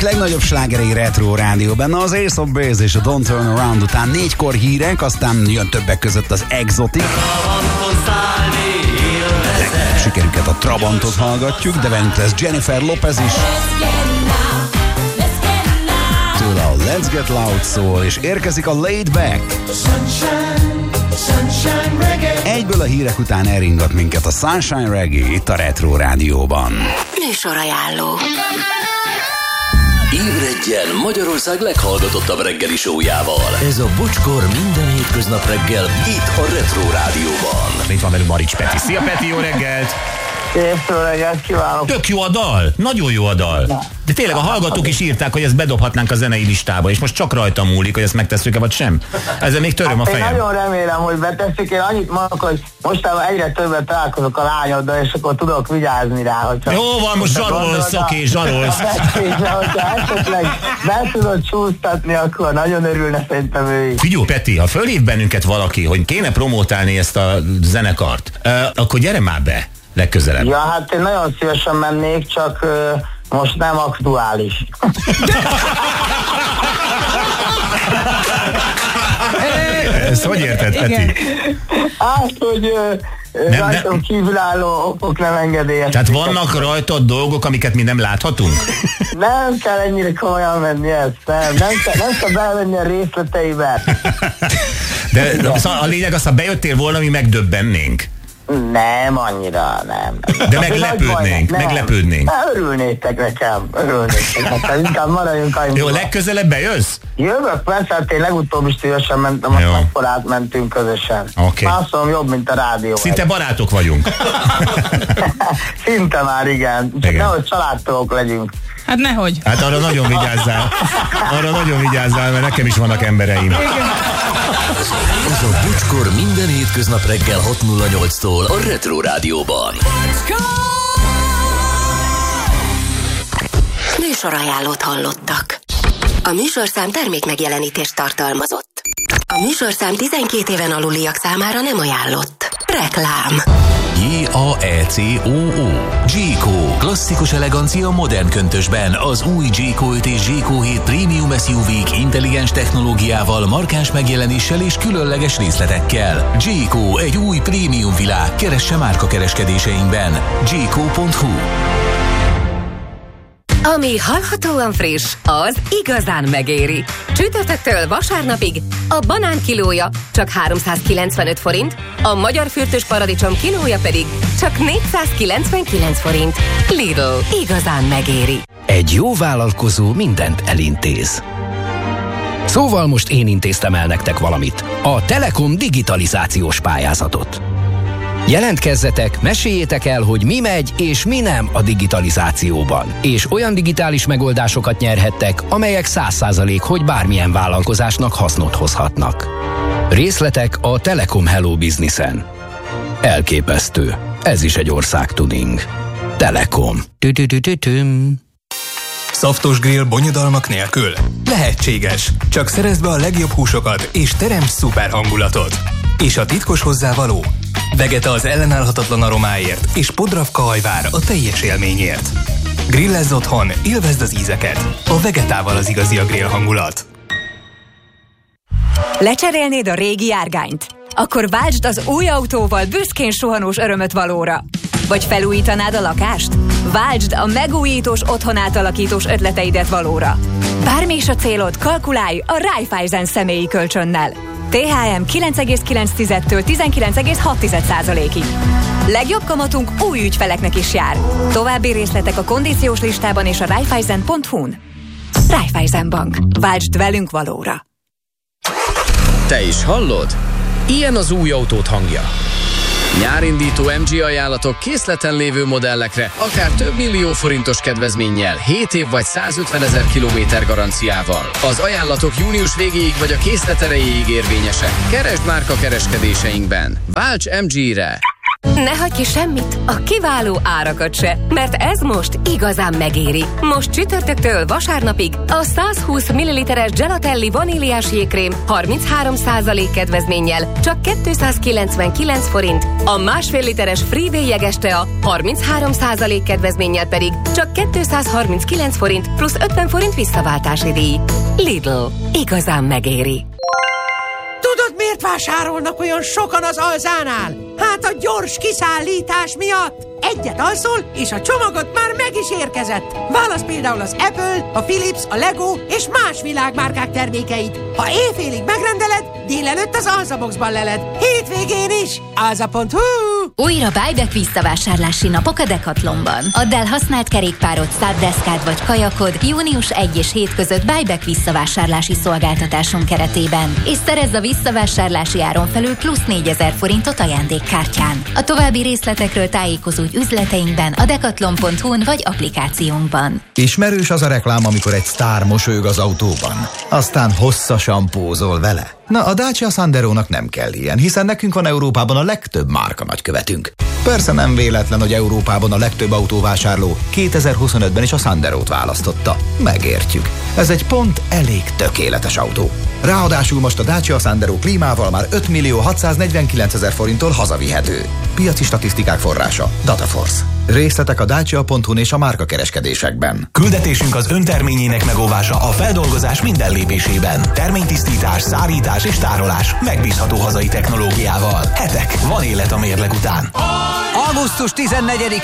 legnagyobb slágerei Retro Rádió, benne az Ace of Base és a Don't Turn Around után 4-kor hírek, aztán jön többek között az Exotic. Legnagyobb sikerüket, a Trabantot hallgatjuk, de velünk lesz Jennifer Lopez is. Tőle a Let's Get Loud szól, és érkezik a Laid Back. Egyből a hírek után elringat minket a Sunshine Reggae itt a Retro Rádióban. Műsorajánló. Ébredjen Magyarország leghallgatottabb reggeli show-jával. Ez a Bocskor minden hétköznap reggel itt a Retro Rádióban. Itt van velünk Marics Peti. Szia Peti, jó reggelt! Jó reggelt kívánok! Tök jó a dal, nagyon jó a dal. De tényleg a hallgatók is írták, hogy ezt bedobhatnánk a zenei listába, és most csak rajta múlik, hogy ezt megtesszük-e vagy sem. Ezzel még töröm a fejem. Én nagyon remélem, hogy betesszük. Én annyit mondok, hogy mostában egyre többet találkozok a lányoddal, és akkor tudok vigyázni rá. Jó van, most zsarolsz, oké, zsarolsz. Hogyha esetleg be tudod csúsztatni, akkor nagyon örülne szerintem ő is. Figyelj, Peti, ha fölhív bennünket valaki, hogy kéne promótálni ezt a zenekart, akkor gyere már be legközelebb. Ja, hát én nagyon szívesen mennék, csak most nem aktuális. Ezt hogy érted, Peti? Hát, hogy rajtam kívülálló okok nem engedélyes. Tehát vannak rajtad dolgok, amiket mi nem láthatunk? Nem kell ennyire komolyan menni ezt, nem kell belemenni a részleteibe. De a lényeg az, ha bejöttél volna, mi megdöbbennénk. Nem, annyira nem. De meglepődnénk. Örülnétek nekem, inkább maradjunk annyiban. Jó, legközelebb bejössz? Jövök, persze, hát én legutóbb is szívesen mentem, akkor átmentünk közösen. Okay. Mászom jobb, mint a rádió. Szinte barátok vagyunk. Szinte már, igen. Csak nehogy családtagok legyünk. Hát nehogy. Hát arra nagyon vigyázzál, mert nekem is vannak embereim. Ez a Bocskor minden hétköznap reggel 6:08-tól a Retro Rádióban. Műsorajánlót hallottak. A műsorszám termék megjelenítést tartalmazott. A műsorszám 12 éven aluliak számára nem ajánlott. Reklám. J-A-E-C-O-O G-Co. Klasszikus elegancia modern köntösben. Az új G-Co 5 és G-Co 7 Premium SUV-k intelligens technológiával, markáns megjelenéssel és különleges részletekkel. G-Co egy új prémium világ. Keresse márkakereskedéseinkben. G-Co.hu. Ami hallhatóan friss, az igazán megéri. Csütörtöktől vasárnapig a banán kilója csak 395 forint, a magyar fürtös paradicsom kilója pedig csak 499 forint. Lidl, igazán megéri. Egy jó vállalkozó mindent elintéz. Szóval most én intéztem el nektek valamit. A Telekom digitalizációs pályázatot. Jelentkezzetek, meséljétek el, hogy mi megy és mi nem a digitalizációban. És olyan digitális megoldásokat nyerhettek, amelyek 100%, hogy bármilyen vállalkozásnak hasznot hozhatnak. Részletek a Telekom Hello Businessen. Elképesztő. Ez is egy országtuning. Telekom. Szaftos grill bonyodalmak nélkül? Lehetséges. Csak szerezd be a legjobb húsokat és teremts szuper hangulatot. És a titkos hozzávaló? Vegeta az ellenállhatatlan aromáért, és Podravka hajvár a teljes élményért. Grillezz otthon, élvezd az ízeket. A Vegetával az igazi a grill hangulat. Lecserélnéd a régi járgányt? Akkor váltsd az új autóval büszkén suhanós örömöt valóra. Vagy felújítanád a lakást? Váltsd a megújítós otthonátalakítós ötleteidet valóra. Bármi is a célod, kalkulálj a Raiffeisen személyi kölcsönnel. THM 9,9-től 19,6%-ig. Legjobb kamatunk új ügyfeleknek is jár. További részletek a kondíciós listában és a Raiffeisen.hu-n. Raiffeisen Bank. Váltsd velünk valóra. Te is hallod? Ilyen az új autód hangja. Nyárindító MG ajánlatok készleten lévő modellekre, akár több millió forintos kedvezménnyel, 7 év vagy 150 000 kilométer garanciával. Az ajánlatok június végéig vagy a készlet erejéig érvényesek. Keresd márka kereskedéseinkben. Válts MG-re! Ne hagyj ki semmit, a kiváló árakat se, mert ez most igazán megéri. Most csütörtöktől vasárnapig a 120 ml-es Gelatelli vaníliás jégkrém 33% kedvezménnyel csak 299 forint, a 1,5 literes Freeway jeges tea 33% kedvezménnyel pedig csak 239 forint plusz 50 forint visszaváltási díj. Lidl. Igazán megéri. Tudod, miért vásárolnak olyan sokan az Alzánál? Hát a gyors kiszállítás miatt. Egyet alszol, és a csomagod már meg is érkezett. Válasz például az Apple, a Philips, a Lego és más világmárkák termékeit. Ha éjfélig megrendeled, délelőtt az Alzaboxban leled. Hétvégén is. Alza.hu. Újra buyback visszavásárlási napok a Decathlonban. Add el használt kerékpárod, száddeszkád vagy kajakod június 1 és 7 között buyback visszavásárlási szolgáltatásunk keretében, és szerezz a visszavásárlási áron felül plusz 4000 forintot ajándékkártyán. A további részletekről tájékozódj üzleteinkben, a decathlon.hu-n vagy applikációnkban. Ismerős az a reklám, amikor egy sztár mosolyog az autóban, aztán hosszasan pózol vele. Na, a Dacia Sanderónak nem kell ilyen, hiszen nekünk van Európában a legtöbb márka nagykövetünk. Persze nem véletlen, hogy Európában a legtöbb autóvásárló 2025-ben is a Sanderót választotta. Megértjük. Ez egy pont elég tökéletes autó. Ráadásul most a Dacia Sandero klímával már 5.649.000 forinttól hazavihető. Piaci statisztikák forrása Dataforce. Részletek a dacia.hu-n és a márkakereskedésekben. Küldetésünk az önterményének megóvása a feldolgozás minden lépésében. Terménytisztítás, szárítás és tárolás megbízható hazai technológiával. Hetek, van élet a mérleg után. Augusztus 14